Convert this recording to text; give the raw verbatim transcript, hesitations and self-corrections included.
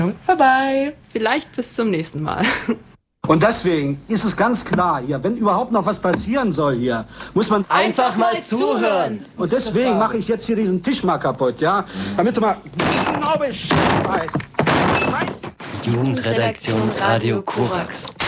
vorbei. Vielleicht bis zum nächsten Mal. Und deswegen ist es ganz klar hier, wenn überhaupt noch was passieren soll hier, muss man einfach mal zuhören. Und deswegen mache ich jetzt hier diesen Tisch mal kaputt, ja? Damit du mal genau Bescheid weißt. Jugendredaktion Radio Korax.